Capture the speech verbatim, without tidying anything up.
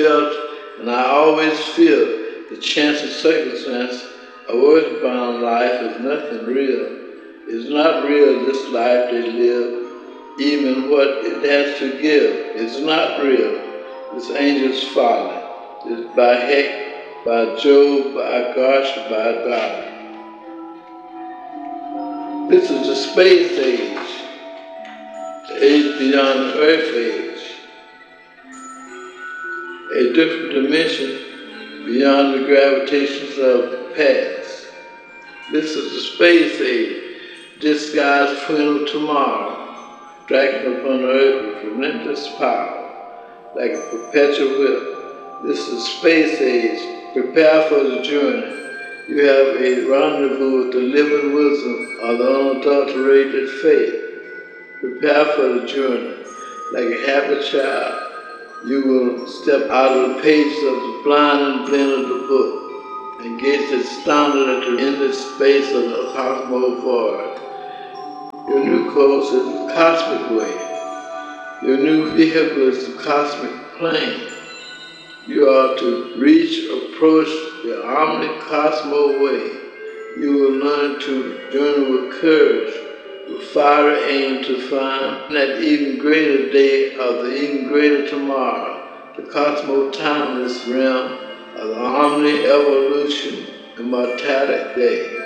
felt, and I always feel, the chance and circumstance of earthbound life is nothing real. It's not real, this life they live, even what it has to give. It's not real. This angel's folly. It's by heck, by Job, by gosh, by God. This is the space age, the age beyond the earth age, a different dimension beyond the gravitations of the past. This is the space age, disguised twin of tomorrow, striking upon the earth with relentless power, like a perpetual whip. This is space age, prepare for the journey. You have a rendezvous with the living wisdom of the unadulterated faith. Prepare for the journey. Like a happy child, you will step out of the pages of the blind and blend of the book and gaze astounded at the endless space of the cosmos void. Your new course is the cosmic way. Your new vehicle is the cosmic plane. You are to reach, approach the omni-cosmo way. You will learn to journey with courage, with fiery aim to find that even greater day of the even greater tomorrow, the cosmo-timeless realm of the omni-evolution immortality day.